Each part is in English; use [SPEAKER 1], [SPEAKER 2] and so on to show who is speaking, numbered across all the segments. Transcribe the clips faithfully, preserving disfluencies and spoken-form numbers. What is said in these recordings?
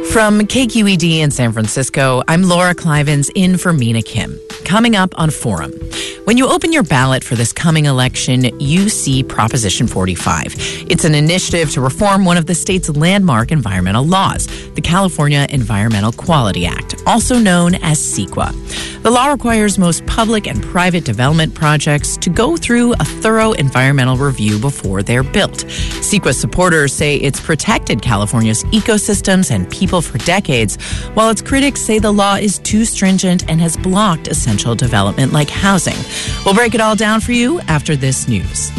[SPEAKER 1] From K Q E D in San Francisco, I'm Laura Clivens in for Mina Kim. Coming up on Forum. When you open your ballot for this coming election, you see Proposition forty-five. It's an initiative to reform one of the state's landmark environmental laws, the California Environmental Quality Act, also known as CEQA. The law requires most public and private development projects to go through a thorough environmental review before they're built. CEQA supporters say it's protected California's ecosystems and people for decades, while its critics say the law is too stringent and has blocked essential development like housing. We'll break it all down for you after this news.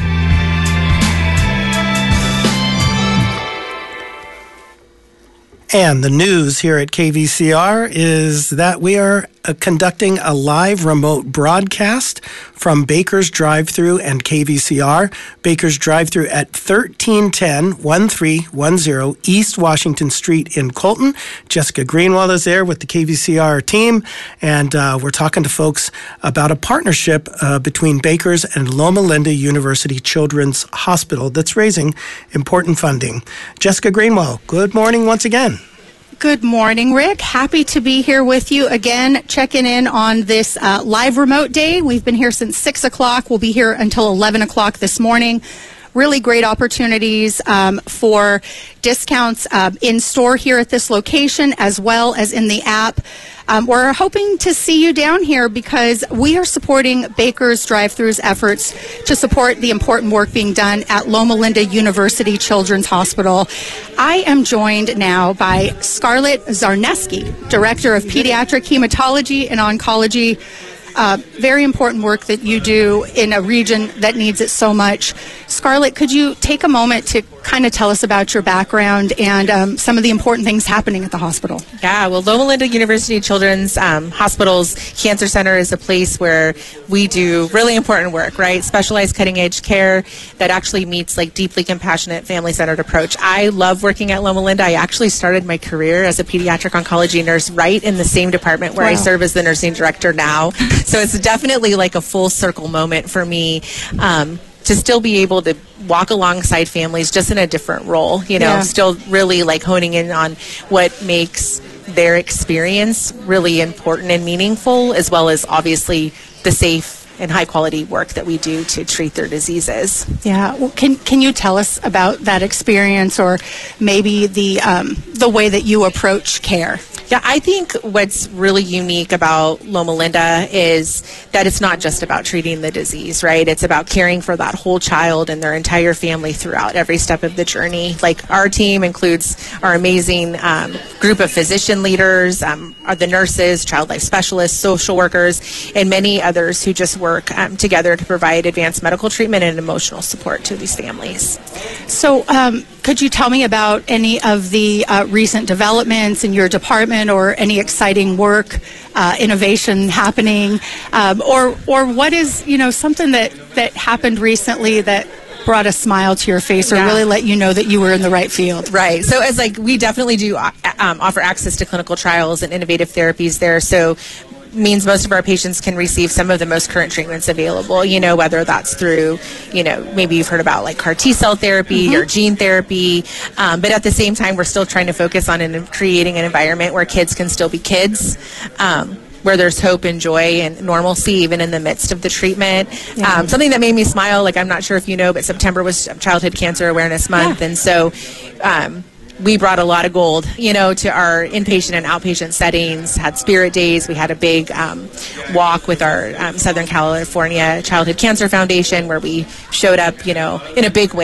[SPEAKER 2] And the news here at K V C R is that we are uh, conducting a live remote broadcast from Baker's Drive-Thru and K V C R. Baker's Drive-Thru at thirteen ten, thirteen ten East Washington Street in Colton. Jessica Greenwald is there with the K V C R team, and uh, we're talking to folks about a partnership uh, between Baker's and Loma Linda University Children's Hospital that's raising important funding. Jessica Greenwald, good morning once again.
[SPEAKER 3] Good morning, Rick. Happy to be here with you again, checking in on this uh, live remote day. We've been here since six o'clock. We'll be here until eleven o'clock this morning. Really great opportunities um, for discounts uh, in store here at this location as well as in the app. Um, we're hoping to see you down here because we are supporting Baker's Drive-Thru's efforts to support the important work being done at Loma Linda University Children's Hospital. I am joined now by Scarlett Zarneski, Director of Pediatric Hematology and Oncology. Uh, very important work that you do in a region that needs it so much. Scarlett, could you take a moment to kind of tell us about your background and um, some of the important things happening at the hospital?
[SPEAKER 4] Yeah, well, Loma Linda University Children's um, Hospital's Cancer Center is a place where we do really important work, right? Specialized cutting-edge care that actually meets like deeply compassionate, family-centered approach. I love working at Loma Linda. I actually started my career as a pediatric oncology nurse right in the same department where wow. I serve as the nursing director now. So it's definitely like a full circle moment for me um, to still be able to walk alongside families just in a different role, you know, yeah. still really like honing in on what makes their experience really important and meaningful, as well as obviously the safe and high quality work that we do to treat their diseases.
[SPEAKER 3] Yeah. Well, can can you tell us about that experience or maybe the um, the way that you approach care?
[SPEAKER 4] Yeah, I think what's really unique about Loma Linda is that it's not just about treating the disease, right? It's about caring for that whole child and their entire family throughout every step of the journey. Like our team includes our amazing um, group of physician leaders, um, are the nurses, child life specialists, social workers, and many others who just work um, together to provide advanced medical treatment and emotional support to these families.
[SPEAKER 3] So um, could you tell me about any of the uh, recent developments in your department or any exciting work, uh, innovation happening, um, or or what is, you know, something that, that happened recently that brought a smile to your face or yeah. really let you know that you were in the right field?
[SPEAKER 4] Right. So as like we definitely do um, offer access to clinical trials and innovative therapies there. So means most of our patients can receive some of the most current treatments available, you know, whether that's through, you know, maybe you've heard about like CAR T-cell therapy mm-hmm. or gene therapy, um, but at the same time, we're still trying to focus on an, creating an environment where kids can still be kids, um, where there's hope and joy and normalcy even in the midst of the treatment. Yeah. Um, something that made me smile, like I'm not sure if you know, but September was Childhood Cancer Awareness Month, yeah. and so um, we brought a lot of gold, you know, to our inpatient and outpatient settings, had spirit days. We had a big um, walk with our um, Southern California Childhood Cancer Foundation where we showed up, you know, in a big way.